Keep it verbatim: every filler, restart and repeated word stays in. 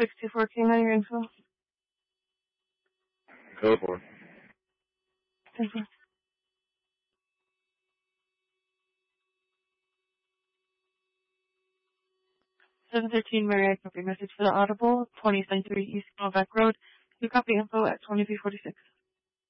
six two four King on your info. Go for it. Thank you. seven thirteen Marriott copy message for the Audible, twenty twenty-three East Novak Road. You copy info at twenty-three forty-six.